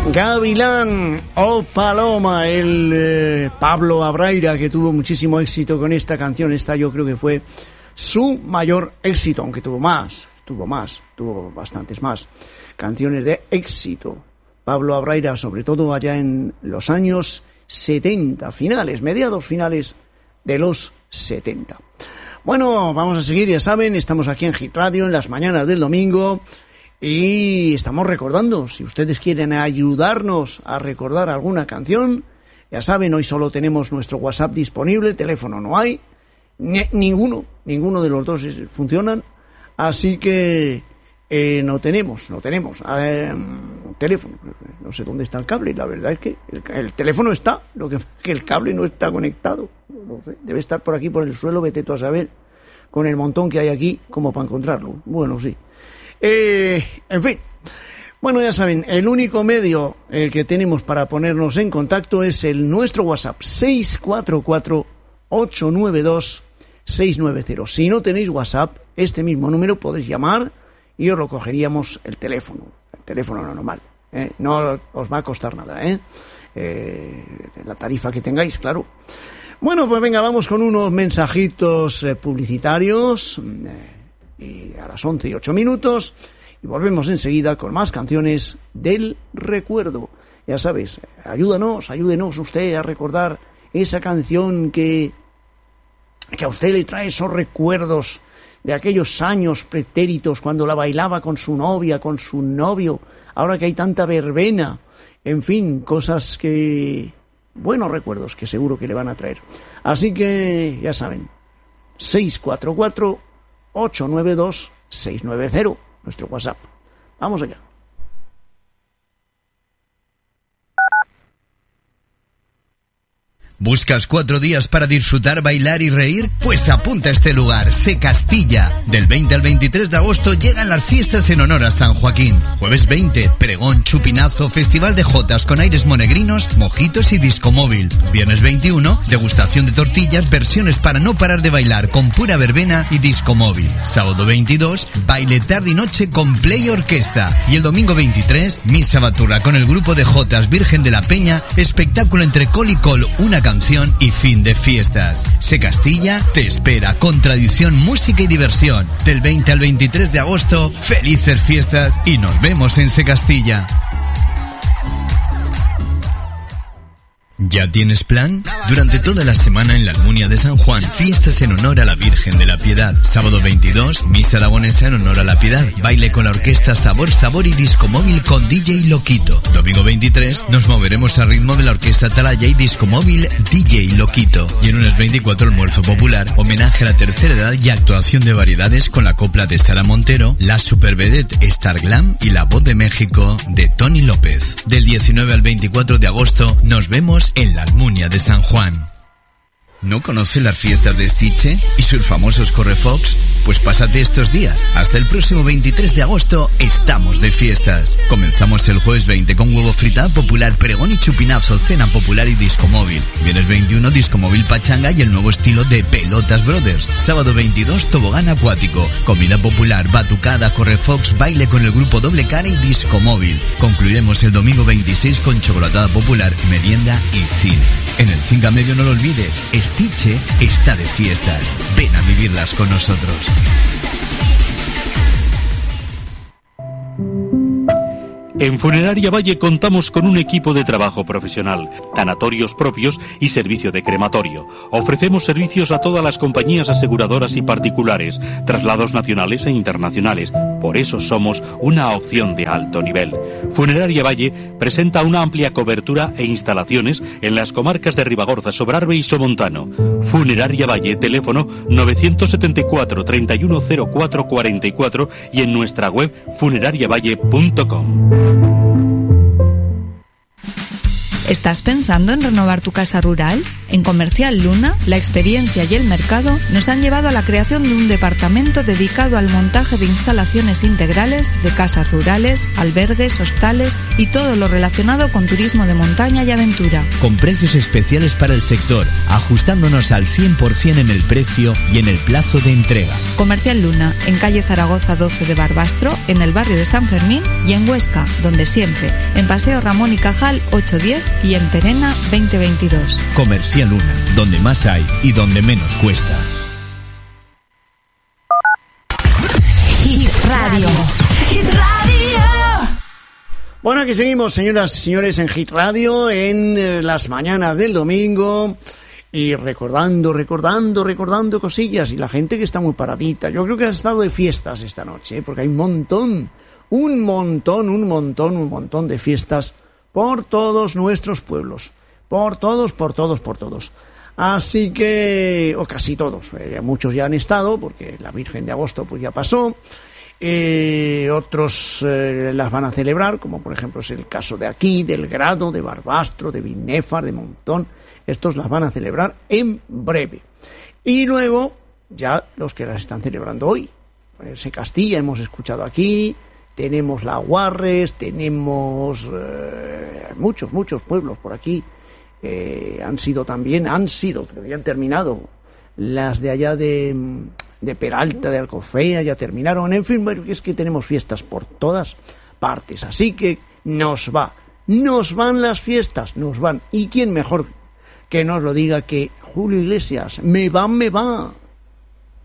Gavilán o Paloma, el Pablo Abraira, que tuvo muchísimo éxito con esta canción. Esta yo creo que fue su mayor éxito, aunque tuvo bastantes más canciones de éxito. Pablo Abraira, sobre todo allá en los años 70, mediados finales de los 70. Bueno, vamos a seguir, ya saben, estamos aquí en Hit Radio en las mañanas del domingo. Y estamos recordando, si ustedes quieren ayudarnos a recordar alguna canción, ya saben, hoy solo tenemos nuestro WhatsApp disponible, teléfono no hay, ninguno de los dos funcionan, así que no tenemos teléfono, no sé dónde está el cable, la verdad es que el teléfono está, lo que el cable no está conectado, no sé, debe estar por aquí por el suelo, vete tú a saber, con el montón que hay aquí, como para encontrarlo, bueno, sí. En fin, bueno, ya saben, el único medio que tenemos para ponernos en contacto es nuestro WhatsApp 644-892-690. Si no tenéis WhatsApp, este mismo número podéis llamar y os lo cogeríamos el teléfono normal, no os va a costar nada, la tarifa que tengáis, claro. Bueno, pues venga, vamos con unos mensajitos publicitarios. Y a las 11:08 y volvemos enseguida con más canciones del recuerdo. Ya sabes, ayúdenos usted a recordar esa canción que a usted le trae esos recuerdos de aquellos años pretéritos cuando la bailaba con su novia, con su novio, ahora que hay tanta verbena, en fin, cosas buenos recuerdos que seguro que le van a traer. Así que, ya saben, 644-892-690, nuestro WhatsApp. Vamos allá. ¿Buscas 4 días para disfrutar, bailar y reír? Pues apunta a este lugar, Se Castilla. Del 20 al 23 de agosto llegan las fiestas en honor a San Joaquín. Jueves 20, pregón, chupinazo, festival de jotas con aires monegrinos, mojitos y disco móvil. Viernes 21, degustación de tortillas, versiones para no parar de bailar con pura verbena y disco móvil. Sábado 22, baile tarde y noche con play orquesta. Y el domingo 23, misa baturra con el grupo de jotas Virgen de la Peña, espectáculo entre col y col, una canción y fin de fiestas. Se Castilla te espera con tradición, música y diversión. Del 20 al 23 de agosto, felices fiestas y nos vemos en Se Castilla. ¿Ya tienes plan? Durante toda la semana en la Almunia de San Juan, fiestas en honor a la Virgen de la Piedad. Sábado 22, misa aragonesa en honor a la Piedad. Baile con la orquesta Sabor y disco móvil con DJ Loquito. Domingo 23, nos moveremos al ritmo de la orquesta Atalaya y disco móvil DJ Loquito. Y en lunes 24, almuerzo popular, homenaje a la tercera edad y actuación de variedades con la copla de Sara Montero, la supervedette Star Glam y la voz de México de Tony López. Del 19 al 24 de agosto, nos vemos en la Almunia de San Juan. ¿No conoce las fiestas de Estiche y sus famosos correfocs? Pues pásate estos días. Hasta el próximo 23 de agosto estamos de fiestas. Comenzamos el jueves 20 con huevo fritada popular, pregón y chupinazo, cena popular y disco móvil. Viernes 21, disco móvil pachanga y el nuevo estilo de Pelotas Brothers. Sábado 22, tobogán acuático, comida popular, batucada, correfocs, baile con el grupo Doble Cara y disco móvil. Concluiremos el domingo 26 con chocolatada popular, merienda y cine. En el Cinca Medio, no lo olvides, Estiche está de fiestas. Ven a vivirlas con nosotros. En Funeraria Valle contamos con un equipo de trabajo profesional, tanatorios propios y servicio de crematorio. Ofrecemos servicios a todas las compañías aseguradoras y particulares, traslados nacionales e internacionales. Por eso somos una opción de alto nivel. Funeraria Valle presenta una amplia cobertura e instalaciones en las comarcas de Ribagorza, Sobrarbe y Somontano. Funeraria Valle, teléfono 974 3104 44 y en nuestra web funerariavalle.com. ¿Estás pensando en renovar tu casa rural? En Comercial Luna, la experiencia y el mercado nos han llevado a la creación de un departamento dedicado al montaje de instalaciones integrales de casas rurales, albergues, hostales y todo lo relacionado con turismo de montaña y aventura. Con precios especiales para el sector, ajustándonos al 100% en el precio y en el plazo de entrega. Comercial Luna, en calle Zaragoza 12 de Barbastro, en el barrio de San Fermín, y en Huesca, donde siempre, en Paseo Ramón y Cajal 810 y en Perena 2022. Comercial Luna, donde más hay y donde menos cuesta. Hit Radio. Hit Radio. Bueno, aquí seguimos, señoras y señores, en Hit Radio, en las mañanas del domingo, y recordando cosillas, y la gente que está muy paradita. Yo creo que ha estado de fiestas esta noche, porque hay un montón de fiestas por todos nuestros pueblos, por todos. Así que, o casi todos, muchos ya han estado, porque la Virgen de Agosto pues ya pasó, otros las van a celebrar, como por ejemplo es el caso de aquí, del Grado, de Barbastro, de Binefar, de Montón. Estos las van a celebrar en breve. Y luego, ya los que las están celebrando hoy. Se Castilla, hemos escuchado aquí, tenemos la Guarres, tenemos muchos pueblos por aquí. Han sido, creo que ya han terminado. Las de allá de Peralta, de Alcofea, ya terminaron. En fin, bueno, es que tenemos fiestas por todas partes. Así que nos van las fiestas, nos van. ¿Y quién mejor que nos lo diga que Julio Iglesias? Me va.